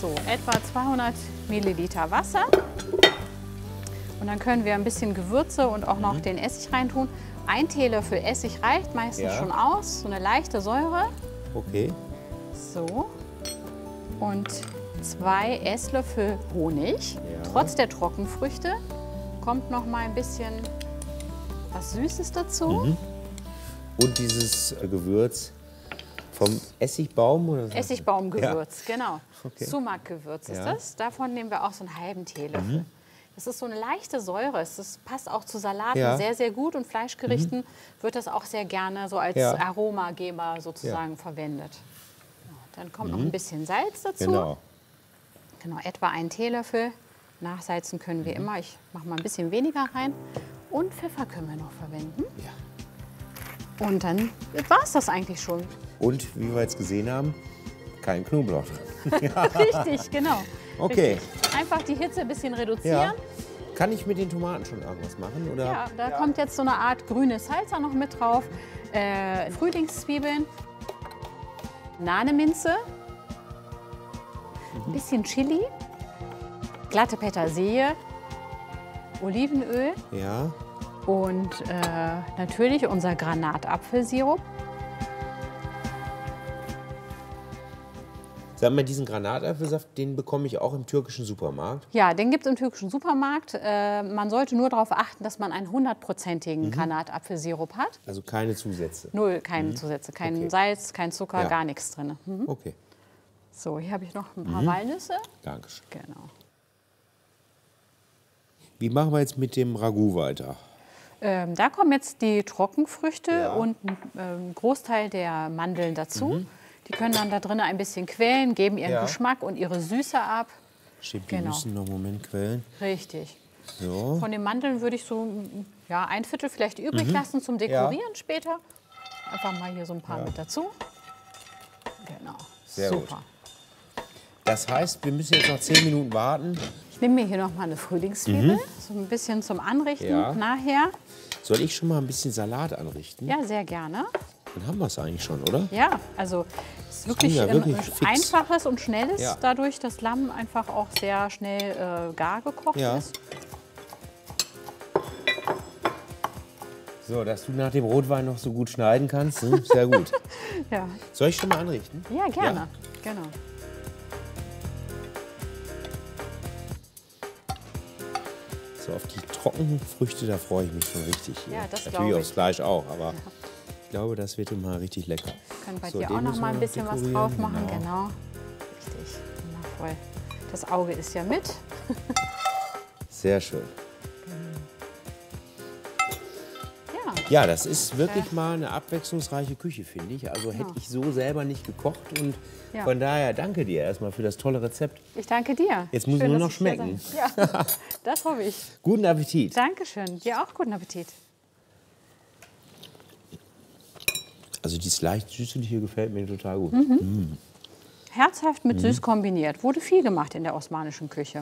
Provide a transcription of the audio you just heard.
So, etwa 200 Milliliter Wasser. Und dann können wir ein bisschen Gewürze und auch noch den Essig reintun. Ein Teelöffel Essig reicht meistens schon aus, so eine leichte Säure. Okay. So. Und 2 Esslöffel Honig. Trotz der Trockenfrüchte kommt noch mal ein bisschen was Süßes dazu. Und dieses Gewürz vom Essigbaum? Oder so? Essigbaumgewürz, genau. Okay. Sumac-Gewürz ist das. Davon nehmen wir auch so einen halben Teelöffel. Das ist so eine leichte Säure. Das passt auch zu Salaten sehr, sehr gut. Und Fleischgerichten wird das auch sehr gerne so als Aromageber sozusagen verwendet. Dann kommt noch ein bisschen Salz dazu. Genau, etwa 1 Teelöffel. Nachsalzen können wir immer. Ich mache mal ein bisschen weniger rein. Und Pfeffer können wir noch verwenden. Ja. Und dann war es das eigentlich schon. Und wie wir jetzt gesehen haben, kein Knoblauch drin. Richtig, genau. Okay. Richtig. Einfach die Hitze ein bisschen reduzieren. Ja. Kann ich mit den Tomaten schon irgendwas machen? Oder? Ja, da kommt jetzt so eine Art grüne Salsa noch mit drauf. Frühlingszwiebeln, Nahneminze, ein bisschen Chili, glatte Petersilie, Olivenöl und natürlich unser Granatapfelsirup. Sag mal, diesen Granatapfelsaft, den bekomme ich auch im türkischen Supermarkt? Ja, den gibt es im türkischen Supermarkt. Man sollte nur darauf achten, dass man einen 100%igen Granatapfelsirup hat. Also keine Zusätze? Null, keine Zusätze. Kein Salz, kein Zucker, gar nichts drin. Okay. So, hier habe ich noch ein paar Walnüsse. Dankeschön. Genau. Wie machen wir jetzt mit dem Ragout weiter? Da kommen jetzt die Trockenfrüchte und ein Großteil der Mandeln dazu. Die können dann da drin ein bisschen quellen, geben ihren Geschmack und ihre Süße ab. Stimmt, die müssen noch einen Moment quellen. Richtig. So. Von den Mandeln würde ich so ein Viertel vielleicht übrig lassen zum Dekorieren später. Einfach mal hier so ein paar mit dazu. Genau. Sehr super. Gut. Das heißt, wir müssen jetzt noch 10 Minuten warten. Ich nehme mir hier noch mal eine Frühlingszwiebel, so ein bisschen zum Anrichten nachher. Soll ich schon mal ein bisschen Salat anrichten? Ja, sehr gerne. Dann haben wir es eigentlich schon, oder? Ja, also es ist wirklich, einfaches und schnelles, dadurch, dass Lamm einfach auch sehr schnell gar gekocht ist. So, dass du nach dem Rotwein noch so gut schneiden kannst, sehr gut. Soll ich schon mal anrichten? Ja, gerne. Genau. So, auf die Trockenfrüchte, da freue ich mich schon richtig. Hier. Ja, das natürlich aufs Fleisch auch, aber ich glaube, das wird immer richtig lecker. Wir können bei dir auch noch mal ein bisschen was drauf machen. Genau. Richtig. Wundervoll. Das Auge ist ja mit. Sehr schön. Ja, das ist wirklich mal eine abwechslungsreiche Küche, finde ich. Also hätte ich so selber nicht gekocht. Und von daher danke dir erstmal für das tolle Rezept. Ich danke dir. Jetzt muss es nur noch schmecken. Ja, das hoffe ich. Guten Appetit. Dankeschön. Dir auch guten Appetit. Also dieses leicht süßliche gefällt mir total gut. Herzhaft mit süß kombiniert. Wurde viel gemacht in der osmanischen Küche.